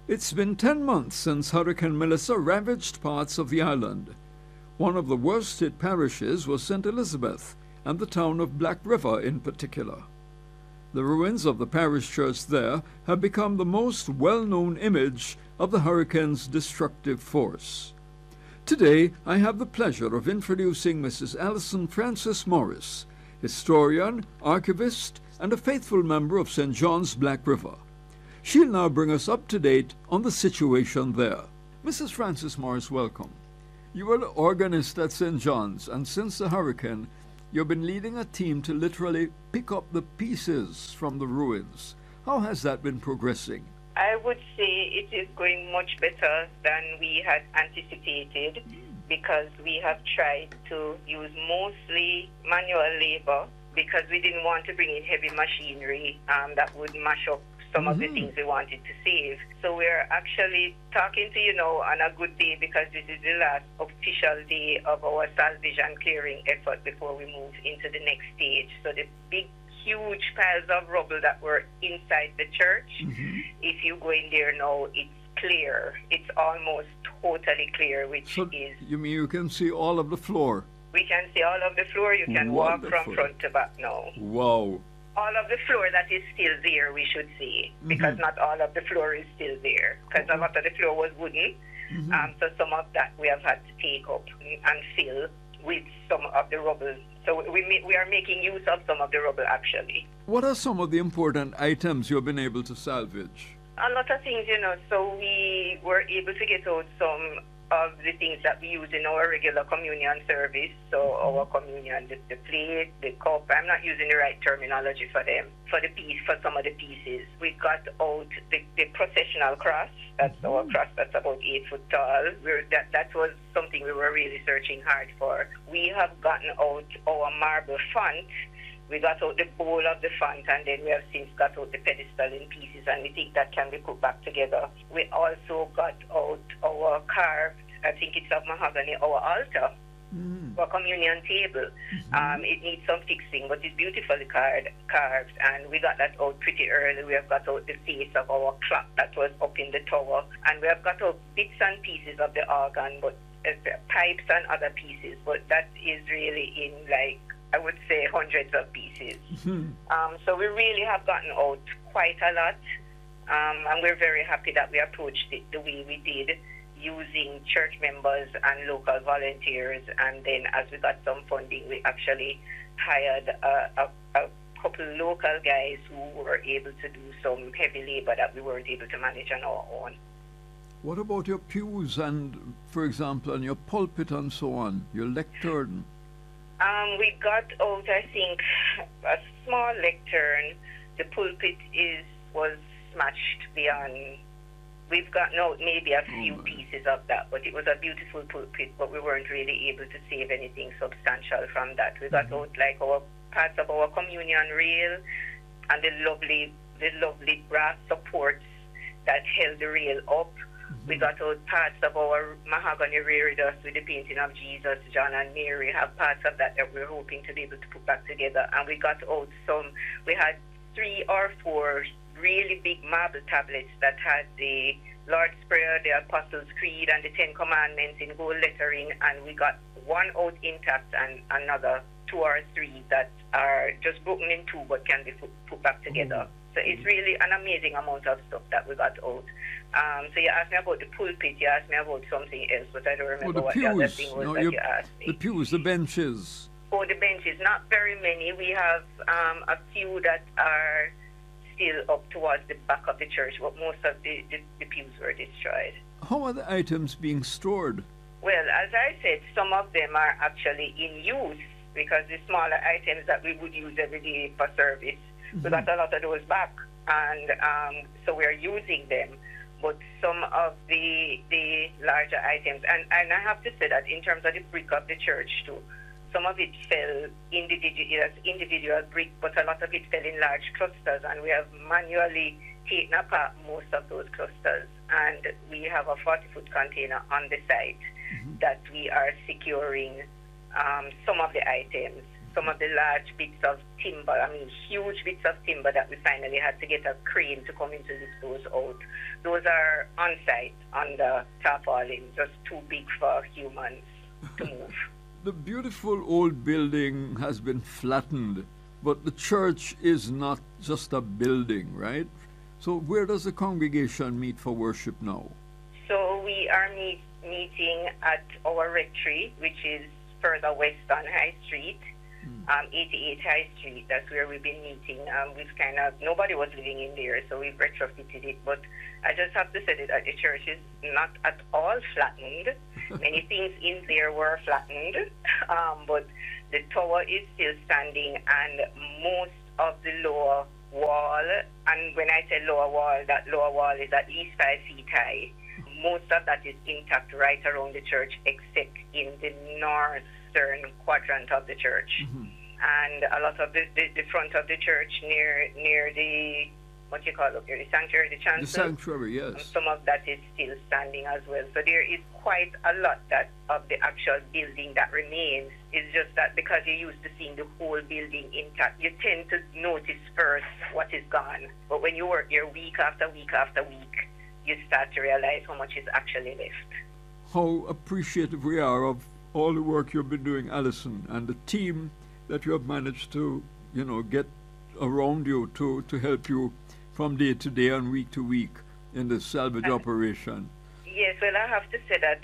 It's been 10 months since Hurricane Melissa ravaged parts of the island. One of the worst hit parishes was St. Elizabeth, and the town of Black River in particular. The ruins of the parish church there have become the most well-known image of the hurricane's destructive force. Today, I have the pleasure of introducing Mrs. Alison Frances Morris, historian, archivist, and a faithful member of St. John's Black River. She'll now bring us up to date on the situation there. Mrs. Frances Morris, welcome. You were the organist at St. John's, and since the hurricane, you've been leading a team to literally pick up the pieces from the ruins. How has that been progressing? I would say it is going much better than we had anticipated because we have tried to use mostly manual labor because we didn't want to bring in heavy machinery that would mash up some of the things we wanted to save. So we're actually talking to you now on a good day because this is the last official day of our salvage and clearing effort before we move into the next stage. So the big, huge piles of rubble that were inside the church, if you go in there now, it's clear. It's almost totally clear, which is... You mean you can see all of the floor? We can see all of the floor. You can walk from front to back now. Wow. All of the floor that is still there, we should say, because not all of the floor is still there, because a lot of the floor was wooden. So some of that we have had to take up and fill with some of the rubble. So we are making use of some of the rubble, actually. What are some of the important items you've been able to salvage? A lot of things, so we were able to get out some of the things that we use in our regular communion service. So our communion, the plate, the cup, I'm not using the right terminology for them, for some of the pieces. We got out the processional cross. That's our cross that's about 8 foot tall. That was something we were really searching hard for. We have gotten out our marble font. We got out the bowl of the font, and then we have since got out the pedestal in pieces, and we think that can be put back together. We also got out our carved, I think it's of mahogany, our altar, our communion table. It needs some fixing, but it's beautifully carved, and we got that out pretty early. We have got out the face of our clock that was up in the tower, and we have got out bits and pieces of the organ, but pipes and other pieces, but that is really in, like, I would say hundreds of pieces. So we really have gotten out quite a lot, and we're very happy that we approached it the way we did, using church members and local volunteers. And then as we got some funding, we actually hired a couple local guys who were able to do some heavy labor that we weren't able to manage on our own. What about your pews and, for example, and your pulpit and so on, your lectern? We got out, I think, a small lectern. The pulpit was smashed beyond. We've gotten out maybe a few pieces of that, but it was a beautiful pulpit, but we weren't really able to save anything substantial from that. We got out like our parts of our communion rail and the lovely brass supports that held the rail up. We got out parts of our mahogany reredos with the painting of Jesus, John, and Mary. Have parts of that we're hoping to be able to put back together. And we got out we had 3 or 4 really big marble tablets that had the Lord's Prayer, the Apostles' Creed, and the 10 Commandments in gold lettering. And we got one out intact and another 2 or 3 that are just broken in 2 but can be put back together. So it's really an amazing amount of stuff that we got out. So you asked me about the pulpit, you asked me about something else, but I don't remember what the other thing was that you asked me. The pews, the benches. Oh, the benches, not very many. We have a few that are still up towards the back of the church, but most of the pews were destroyed. How are the items being stored? Well, as I said, some of them are actually in use because the smaller items that we would use every day for service, we got a lot of those back, and so we're using them. But some of the larger items, and I have to say that in terms of the brick of the church too, some of it fell individual brick, but a lot of it fell in large clusters, and we have manually taken apart most of those clusters. And we have a 40-foot container on the site that we are securing some of the items. some of the large bits of timber, huge bits of timber that we finally had to get a crane to come in to dispose out. Those are on site on the tarpaulin, just too big for humans to move. The beautiful old building has been flattened, but the church is not just a building, right? So where does the congregation meet for worship now? So we are meeting at our rectory, which is further west on High Street, 88 High Street. That's where we've been meeting. Nobody was living in there, so we've retrofitted it. But I just have to say that the church is not at all flattened. Many things in there were flattened, but the tower is still standing, and most of the lower wall, and when I say lower wall, that lower wall is at least 5 feet high. Most of that is intact right around the church, except in the northern quadrant of the church. Mm-hmm. And a lot of the front of the church near the, what you call it, the sanctuary, the chancel. The sanctuary, yes. Some of that is still standing as well. So there is quite a lot of the actual building that remains. It's just that because you're used to seeing the whole building intact, you tend to notice first what is gone. But when you work here week after week after week, you start to realize how much is actually left. How appreciative we are of all the work you've been doing, Alison, and the team that you have managed to, get around you to help you from day to day and week to week in the salvage operation. Yes, well, I have to say that,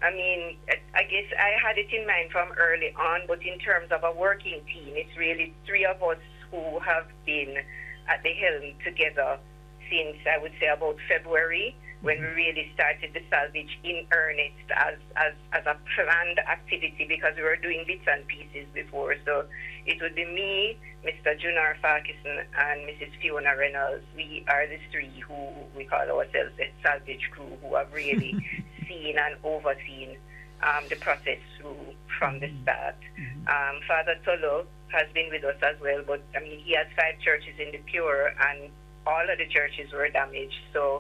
I guess I had it in mind from early on, but in terms of a working team, it's really 3 of us who have been at the helm together since, I would say, about February, when we really started the salvage in earnest as a planned activity, because we were doing bits and pieces before. So it would be me, Mr. Junar Farquharson, and Mrs. Fiona Reynolds. We are the 3 who we call ourselves the salvage crew, who have really seen and overseen the process through from the start. Father Tolo has been with us as well, but he has 5 churches in the Pure, and all of the churches were damaged. So,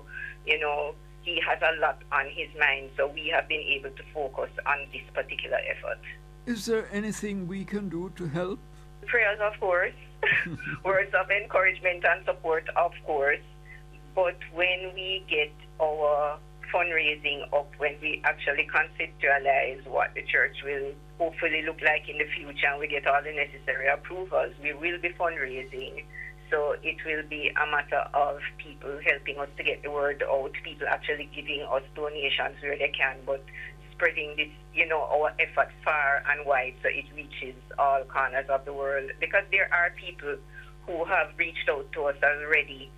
he has a lot on his mind. So we have been able to focus on this particular effort. Is there anything we can do to help? Prayers, of course. Words of encouragement and support, of course. But when we get our fundraising up, when we actually conceptualize what the church will hopefully look like in the future, and we get all the necessary approvals, we will be fundraising. So it will be a matter of people helping us to get the word out, people actually giving us donations where they can, but spreading this, our efforts far and wide so it reaches all corners of the world. Because there are people who have reached out to us already,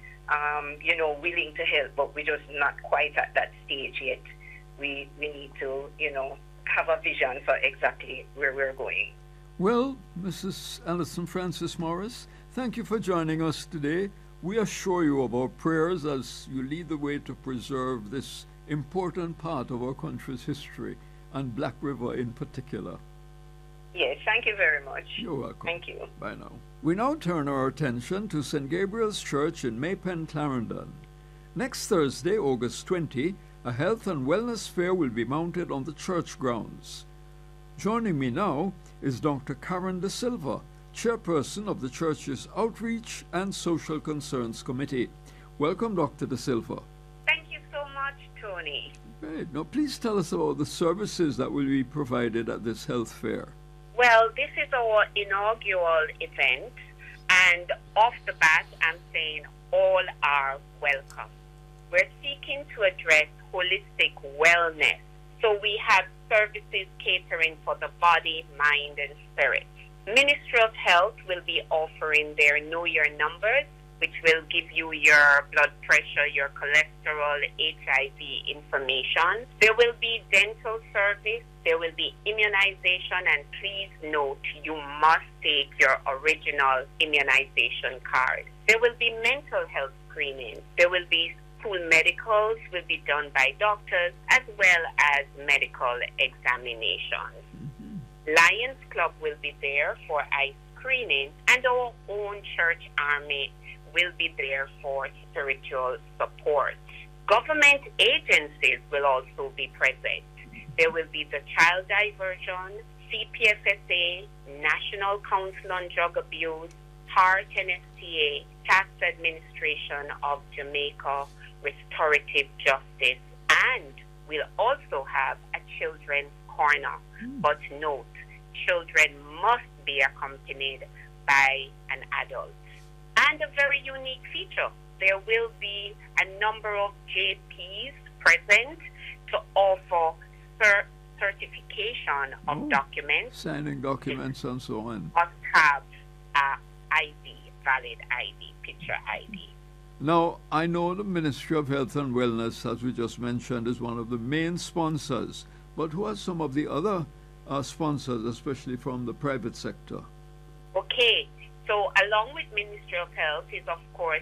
willing to help, but we're just not quite at that stage yet. We need to, have a vision for exactly where we're going. Well, Mrs. Alison Francis Morris, thank you for joining us today. We assure you of our prayers as you lead the way to preserve this important part of our country's history, and Black River in particular. Yes, thank you very much. You're welcome. Thank you. Bye now. We now turn our attention to St. Gabriel's Church in Maypen, Clarendon. Next Thursday, August 20, a health and wellness fair will be mounted on the church grounds. Joining me now is Dr. Karen De Silva, chairperson of the church's Outreach and Social Concerns Committee. Welcome, Dr. De Silva. Thank you so much, Tony. Great. Now, please tell us about the services that will be provided at this health fair. Well, this is our inaugural event, and off the bat, I'm saying all are welcome. We're seeking to address holistic wellness. So we have services catering for the body, mind, and spirit. Ministry of Health will be offering their Know Your Numbers, which will give you your blood pressure, your cholesterol, HIV information. There will be dental service. There will be immunization. And please note, you must take your original immunization card. There will be mental health screening. There will be school medicals will be done by doctors, as well as medical examinations. Lions Club will be there for eye screening, and our own church army will be there for spiritual support. Government agencies will also be present. There will be the child diversion, CPFSA, National Council on Drug Abuse, HART NSTA, Tax Administration of Jamaica, Restorative Justice, and we'll also have a children's corner. But note, children must be accompanied by an adult. And a very unique feature, there will be a number of JPs present to offer certification of documents. Signing documents and so on. Must have ID, valid ID, picture ID. Now, I know the Ministry of Health and Wellness, as we just mentioned, is one of the main sponsors. But who are some of the other sponsors, especially from the private sector? Okay, so along with Ministry of Health is, of course,